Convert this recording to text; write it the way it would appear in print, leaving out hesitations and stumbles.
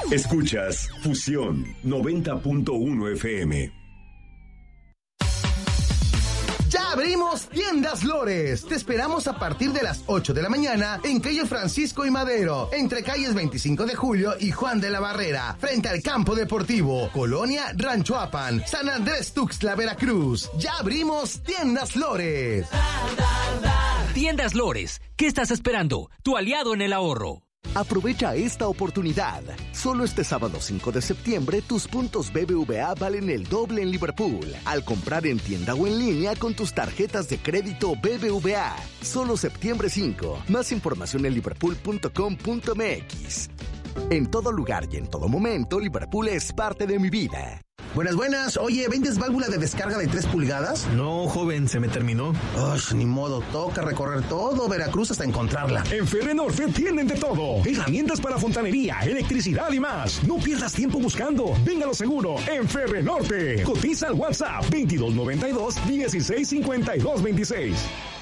Escuchas Fusión 90.1 FM. ¡Ya abrimos Tiendas Lores! Te esperamos a partir de las 8 de la mañana en calle Francisco y Madero, entre calles 25 de Julio y Juan de la Barrera, frente al Campo Deportivo, Colonia Rancho Apan, San Andrés Tuxtla, Veracruz. ¡Ya abrimos Tiendas Lores! Tiendas Lores, ¿qué estás esperando? Tu aliado en el ahorro. Aprovecha esta oportunidad. Solo este sábado 5 de septiembre, tus puntos BBVA valen el doble en Liverpool. Al comprar en tienda o en línea con tus tarjetas de crédito BBVA. Solo septiembre 5. Más información en liverpool.com.mx. En todo lugar y en todo momento, Liverpool es parte de mi vida. Buenas. Oye, ¿vendes válvula de descarga de 3 pulgadas? No, joven, se me terminó. Ni modo, toca recorrer todo Veracruz hasta encontrarla. En Ferrenorte tienen de todo. Herramientas para fontanería, electricidad y más. No pierdas tiempo buscando. Véngalo seguro en Ferrenorte. Cotiza al WhatsApp 2292 165226.